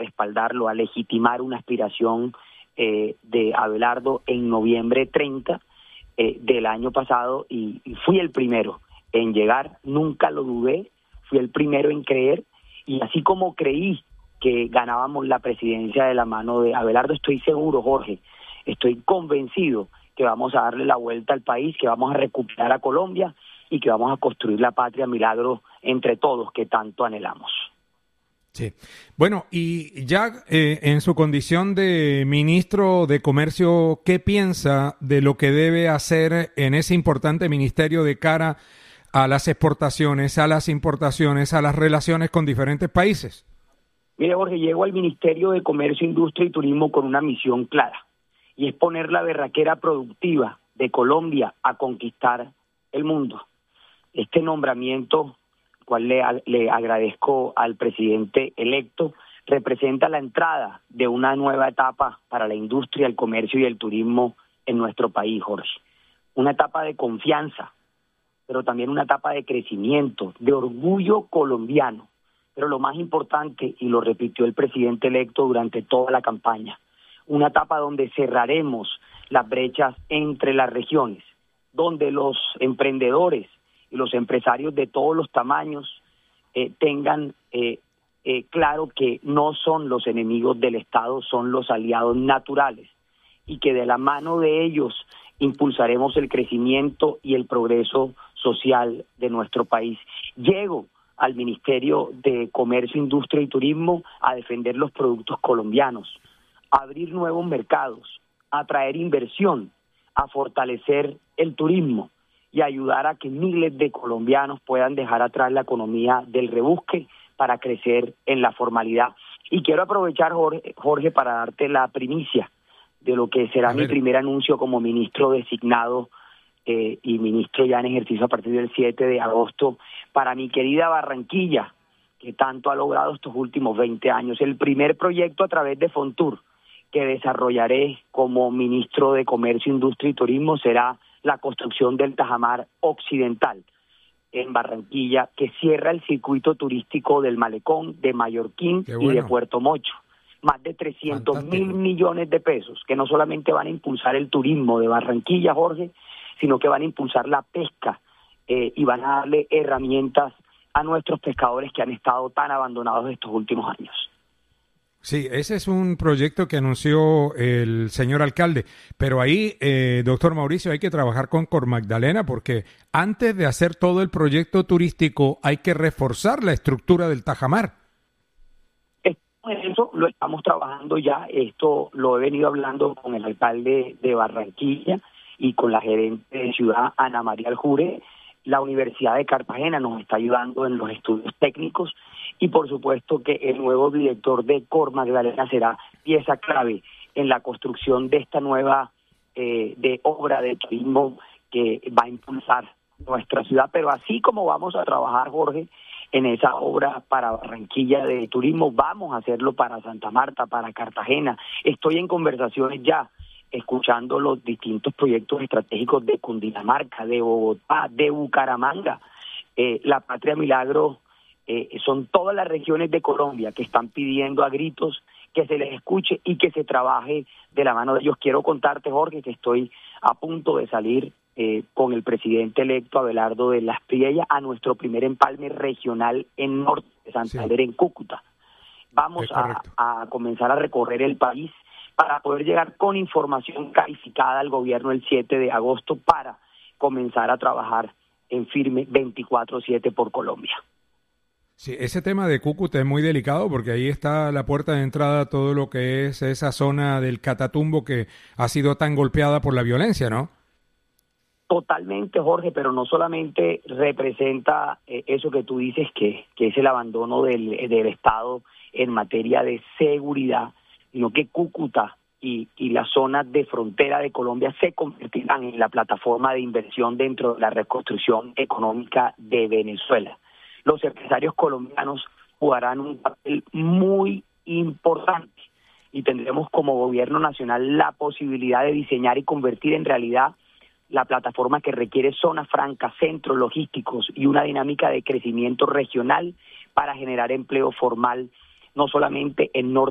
respaldarlo, a legitimar una aspiración de Abelardo en noviembre 30 del año pasado y fui el primero en llegar, nunca lo dudé, fui el primero en creer y así como creí que ganábamos la presidencia de la mano de Abelardo, estoy seguro, Jorge, estoy convencido que vamos a darle la vuelta al país, que vamos a recuperar a Colombia y que vamos a construir la patria milagro entre todos que tanto anhelamos. Sí. Bueno, y ya en su condición de ministro de Comercio, ¿qué piensa de lo que debe hacer en ese importante ministerio de cara a las exportaciones, a las importaciones, a las relaciones con diferentes países? Mire, Jorge, llego al Ministerio de Comercio, Industria y Turismo con una misión clara, y es poner la berraquera productiva de Colombia a conquistar el mundo. Este nombramiento, cual le agradezco al presidente electo, representa la entrada de una nueva etapa para la industria, el comercio y el turismo en nuestro país, Jorge. Una etapa de confianza, pero también una etapa de crecimiento, de orgullo colombiano. Pero lo más importante, y lo repitió el presidente electo durante toda la campaña, una etapa donde cerraremos las brechas entre las regiones, donde los emprendedores y los empresarios de todos los tamaños tengan claro que no son los enemigos del Estado, son los aliados naturales y que de la mano de ellos impulsaremos el crecimiento y el progreso social de nuestro país. Llego al Ministerio de Comercio, Industria y Turismo a defender los productos colombianos, a abrir nuevos mercados, a atraer inversión, a fortalecer el turismo y ayudar a que miles de colombianos puedan dejar atrás la economía del rebusque para crecer en la formalidad. Y quiero aprovechar, Jorge, para darte la primicia de lo que será mi primer anuncio como ministro designado y ministro ya en ejercicio a partir del 7 de agosto para mi querida Barranquilla, que tanto ha logrado estos últimos 20 años. El primer proyecto a través de Fontur que desarrollaré como ministro de Comercio, Industria y Turismo será la construcción del Tajamar Occidental en Barranquilla, que cierra el circuito turístico del Malecón, de Mallorquín y de Puerto Mocho. Más de 300.000 millones de pesos, que no solamente van a impulsar el turismo de Barranquilla, Jorge, sino que van a impulsar la pesca y van a darle herramientas a nuestros pescadores que han estado tan abandonados estos últimos años. Sí, ese es un proyecto que anunció el señor alcalde, pero ahí, doctor Mauricio, hay que trabajar con Cor Magdalena porque antes de hacer todo el proyecto turístico hay que reforzar la estructura del Tajamar. Eso lo estamos trabajando ya, esto lo he venido hablando con el alcalde de Barranquilla y con la gerente de ciudad, Ana María Aljure. La Universidad de Cartagena nos está ayudando en los estudios técnicos y por supuesto que el nuevo director de Cor Magdalena será pieza clave en la construcción de esta nueva de obra de turismo que va a impulsar nuestra ciudad, pero así como vamos a trabajar, Jorge, en esa obra para Barranquilla de turismo, vamos a hacerlo para Santa Marta, para Cartagena. Estoy en conversaciones ya, escuchando los distintos proyectos estratégicos de Cundinamarca, de Bogotá, de Bucaramanga. La Patria Milagro son todas las regiones de Colombia que están pidiendo a gritos que se les escuche y que se trabaje de la mano de ellos. Quiero contarte, Jorge, que estoy a punto de salir con el presidente electo Abelardo de las Priellas a nuestro primer empalme regional en norte de Santander, en Cúcuta. Vamos a comenzar a recorrer el país para poder llegar con información calificada al gobierno el 7 de agosto para comenzar a trabajar en firme 24/7 por Colombia. Sí, ese tema de Cúcuta es muy delicado porque ahí está la puerta de entrada a todo lo que es esa zona del Catatumbo que ha sido tan golpeada por la violencia, ¿no? Totalmente, Jorge, pero no solamente representa eso que tú dices, que es el abandono del Estado en materia de seguridad, sino que Cúcuta y las zonas de frontera de Colombia se convertirán en la plataforma de inversión dentro de la reconstrucción económica de Venezuela. Los empresarios colombianos jugarán un papel muy importante y tendremos como gobierno nacional la posibilidad de diseñar y convertir en realidad la plataforma que requiere zonas francas, centros logísticos y una dinámica de crecimiento regional para generar empleo formal, no solamente en norte